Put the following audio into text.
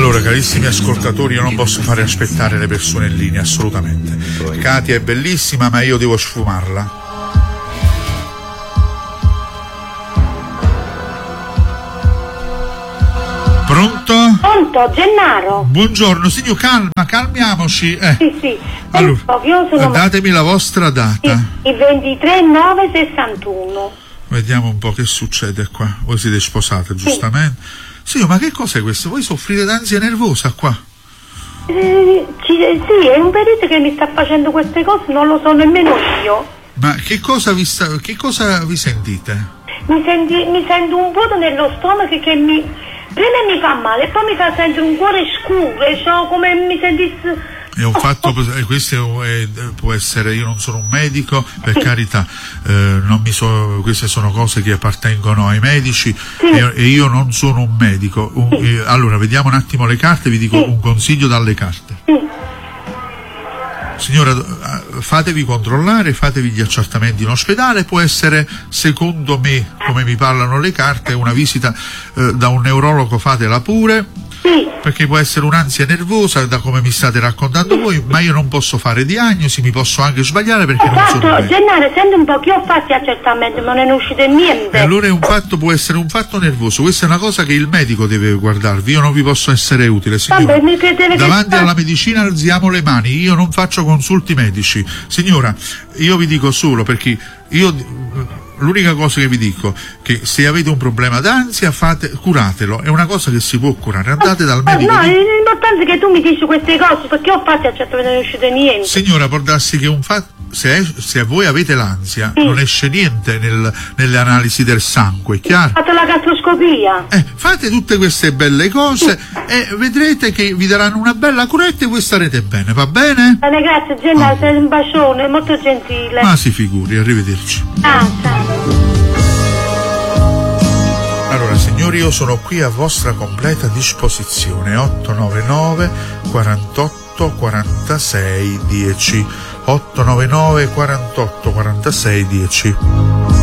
Allora, carissimi ascoltatori, io non posso fare aspettare le persone in linea, assolutamente. Katia è bellissima, ma io devo sfumarla. Pronto? Pronto, Gennaro? Buongiorno, signor, calmiamoci. Sì. Allora, io sono... datemi la vostra data. Sì, il 23/9/61. Vediamo un po' che succede qua. Voi siete sposate, giustamente? Sì, ma che cos'è questo? Voi soffrite d'ansia nervosa qua? Sì, è un perito che mi sta facendo queste cose, non lo so nemmeno io. Ma che cosa vi sentite? Mi sento un vuoto nello stomaco che prima mi fa male, poi mi fa sentire un cuore scuro, cioè come mi sentissi... È un fatto, questo può essere, io non sono un medico, per carità, queste sono cose che appartengono ai medici, e io non sono un medico. Allora, vediamo un attimo le carte, vi dico un consiglio dalle carte. Signora, fatevi controllare, fatevi gli accertamenti in ospedale, può essere, secondo me, come mi parlano le carte, una visita da un neurologo, fatela pure. Perché può essere un'ansia nervosa, da come mi state raccontando voi, ma io non posso fare diagnosi, mi posso anche sbagliare perché non sono medico. Gennaro, senti un po', che ho fatto accertamento, ma non è uscito niente. E allora può essere un fatto nervoso, questa è una cosa che il medico deve guardarvi, io non vi posso essere utile, signora. Davanti alla medicina alziamo le mani, io non faccio consulti medici. Signora, io vi dico solo, perché l'unica cosa che vi dico, che se avete un problema d'ansia, curatelo, è una cosa che si può curare, andate dal medico. No, l'importante è che tu mi dici queste cose, perché ho fatto accertamento, non è uscito niente. Signora, può darsi che se voi avete l'ansia, non esce niente nelle analisi del sangue, chiaro? Ho fatto la gastroscopia. Fate tutte queste belle cose e vedrete che vi daranno una bella curetta e voi starete bene, va bene? Bene, grazie Gennaro, sei un bacione, molto gentile. Ma si figuri, arrivederci. Ciao. Allora, signori, io sono qui a vostra completa disposizione. 899 48 46 10. 899 48 46 10.